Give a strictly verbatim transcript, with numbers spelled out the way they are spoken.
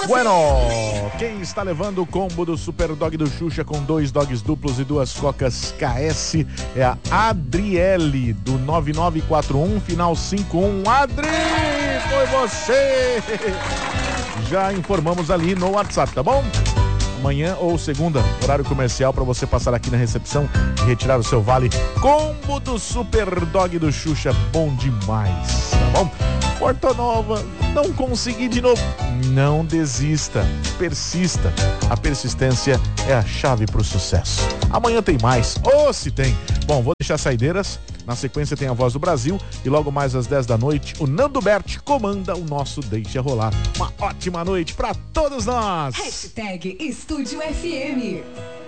Bueno, quem está levando o combo do Super Dog do Xuxa com dois dogs duplos e duas cocas K S é a Adriele, do nove nove quatro um, final cinco um. Adri, foi você! Já informamos ali no WhatsApp, tá bom? Amanhã ou segunda, horário comercial, para você passar aqui na recepção e retirar o seu vale. Combo do Super Dog do Xuxa, bom demais, tá bom? Porta Nova, não consegui de novo. Não desista, persista. A persistência é a chave para o sucesso. Amanhã tem mais, ou se tem. Bom, vou deixar saideiras. Na sequência tem a Voz do Brasil e logo mais às dez da noite o Nando Berti comanda o nosso Deixa Rolar. Uma ótima noite para todos nós. Hashtag Estúdio F M.